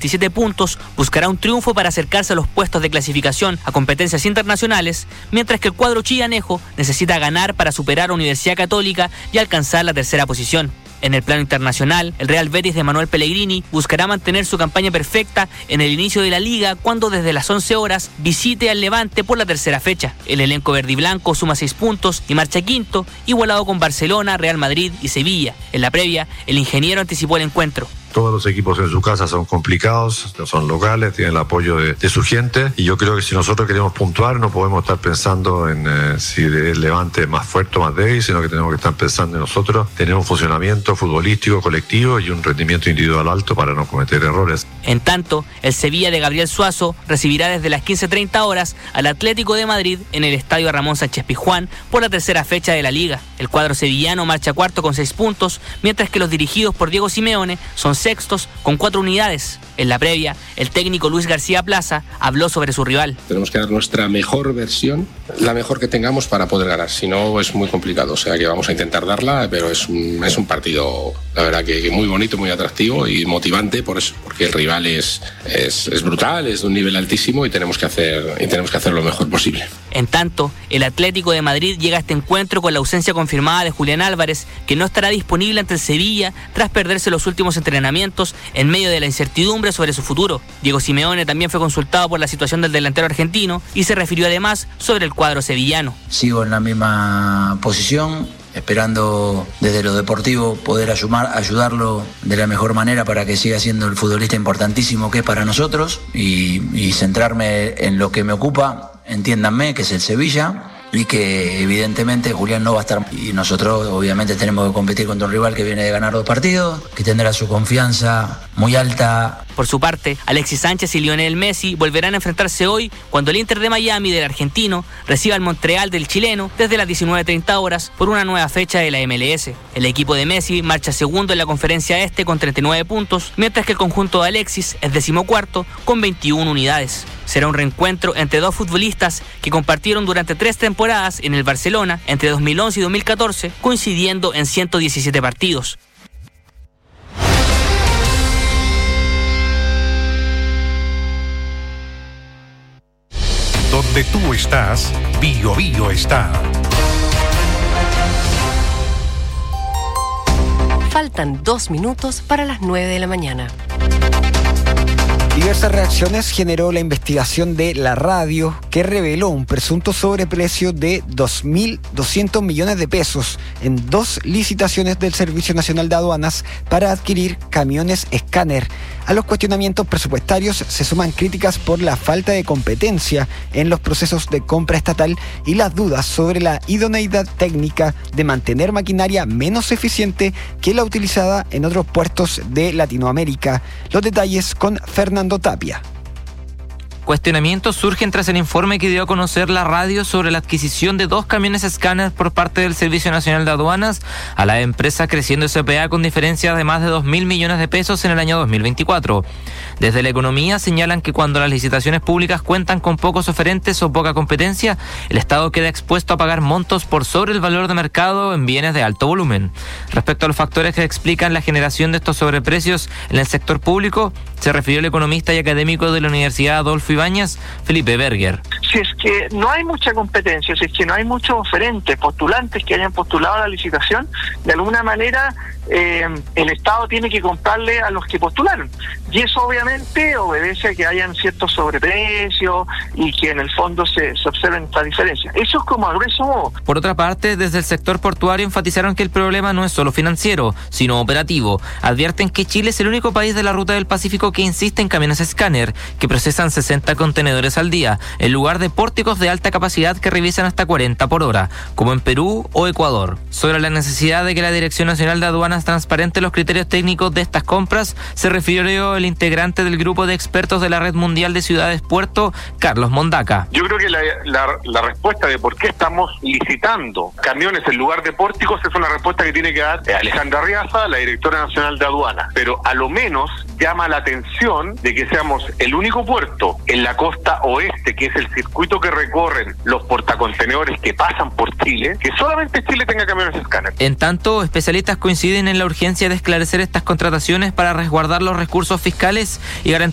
27 puntos, buscará un triunfo para acercarse a los puestos de clasificación a competencias internacionales, mientras que el cuadro chillanejo necesita ganar para superar a Universidad Católica y alcanzar la tercera posición. En el plano internacional, el Real Betis de Manuel Pellegrini buscará mantener su campaña perfecta en el inicio de la liga cuando desde las 11 horas visite al Levante por la tercera fecha. El elenco verdiblanco suma 6 puntos y marcha quinto, igualado con Barcelona, Real Madrid y Sevilla. En la previa, el ingeniero anticipó el encuentro. Todos los equipos en su casa son complicados, son locales, tienen el apoyo de su gente, y yo creo que si nosotros queremos puntuar no podemos estar pensando en si el Levante es más fuerte o más débil, sino que tenemos que estar pensando en nosotros tener un funcionamiento futbolístico colectivo y un rendimiento individual alto para no cometer errores. En tanto, el Sevilla de Gabriel Suazo recibirá desde las 15:30 horas al Atlético de Madrid en el estadio Ramón Sánchez Pizjuán por la tercera fecha de la liga. El cuadro sevillano marcha cuarto con 6 puntos, mientras que los dirigidos por Diego Simeone son sextos con 4 unidades. En la previa, el técnico Luis García Plaza habló sobre su rival. Tenemos que dar nuestra mejor versión, la mejor que tengamos para poder ganar. Si no, es muy complicado. O sea que vamos a intentar darla, pero es un partido, la verdad, que muy bonito, muy atractivo y motivante por eso, porque el rival es brutal, es de un nivel altísimo y tenemos que hacer lo mejor posible. En tanto, el Atlético de Madrid llega a este encuentro con la ausencia confirmada de Julián Álvarez, que no estará disponible ante el Sevilla tras perderse los últimos entrenamientos en medio de la incertidumbre sobre su futuro. Diego Simeone también fue consultado por la situación del delantero argentino y se refirió además sobre el cuadro sevillano. Sigo en la misma posición, esperando desde lo deportivo poder ayudarlo de la mejor manera para que siga siendo el futbolista importantísimo que es para nosotros y centrarme en lo que me ocupa, entiéndanme, que es el Sevilla, y que evidentemente Julián no va a estar, y nosotros obviamente tenemos que competir contra un rival que viene de ganar 2 partidos, que tendrá su confianza muy alta. Por su parte, Alexis Sánchez y Lionel Messi volverán a enfrentarse hoy cuando el Inter de Miami del argentino reciba al Montreal del chileno desde las 19:30 horas por una nueva fecha de la MLS. El equipo de Messi marcha segundo en la conferencia este con 39 puntos, mientras que el conjunto de Alexis es 14º con 21 unidades. Será un reencuentro entre 2 futbolistas que compartieron durante 3 temporadas en el Barcelona entre 2011 y 2014, coincidiendo en 117 partidos. Donde tú estás, Bio Bio está. Faltan 2 minutos para las 9 de la mañana. Diversas reacciones generó la investigación de la radio que reveló un presunto sobreprecio de 2.200 millones de pesos en 2 licitaciones del Servicio Nacional de Aduanas para adquirir camiones escáner. A los cuestionamientos presupuestarios se suman críticas por la falta de competencia en los procesos de compra estatal y las dudas sobre la idoneidad técnica de mantener maquinaria menos eficiente que la utilizada en otros puertos de Latinoamérica. Los detalles con Fernando Tapia. Cuestionamientos surgen tras el informe que dio a conocer la radio sobre la adquisición de 2 camiones escáner por parte del Servicio Nacional de Aduanas a la empresa Creciendo S.p.A. con diferencias de más de 2.000 millones de pesos en el año 2024. Desde la economía señalan que cuando las licitaciones públicas cuentan con pocos oferentes o poca competencia, el Estado queda expuesto a pagar montos por sobre el valor de mercado en bienes de alto volumen. Respecto a los factores que explican la generación de estos sobreprecios en el sector público, se refirió el economista y académico de la Universidad Adolfo Ibáñez, Felipe Berger. Si es que no hay mucha competencia, si es que no hay muchos oferentes, postulantes que hayan postulado a la licitación, de alguna manera el Estado tiene que comprarle a los que postularon. Y eso obviamente obedece a que hayan ciertos sobreprecios y que en el fondo se observen esta diferencia. Eso es como a grueso modo. Por otra parte, desde el sector portuario enfatizaron que el problema no es solo financiero, sino operativo. Advierten que Chile es el único país de la ruta del Pacífico que insiste en camiones escáner, que procesan 60 contenedores al día, en lugar de pórticos de alta capacidad que revisan hasta 40 por hora, como en Perú o Ecuador. Sobre la necesidad de que la Dirección Nacional de Aduanas transparente los criterios técnicos de estas compras, se refirió el integrante del grupo de expertos de la Red Mundial de Ciudades Puerto, Carlos Mondaca. Yo creo que la respuesta de por qué estamos licitando camiones en lugar de pórticos es una respuesta que tiene que dar Alejandra Arriaza, la directora nacional de aduanas, pero a lo menos llama la atención de que seamos el único puerto en la costa oeste, que es el circuito que recorren los portacontenedores que pasan por Chile, que solamente Chile tenga camiones escáner. En tanto, especialistas coinciden en la urgencia de esclarecer estas contrataciones para resguardar los recursos fiscales y garantizar